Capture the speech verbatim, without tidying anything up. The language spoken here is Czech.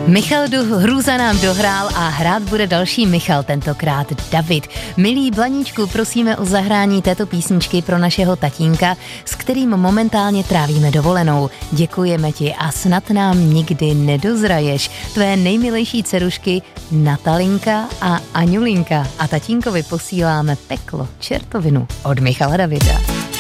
Michal Hrůza nám dohrál a hrát bude další Michal, tentokrát David. Milí Blaníčku, prosíme o zahrání této písničky pro našeho tatínka, s kterým momentálně trávíme dovolenou. Děkujeme ti a snad nám nikdy nedozraješ. Tvé nejmilejší dcerušky Natalinka a Aňulinka. A tatínkovi posíláme peklo, čertovinu od Michala Davida.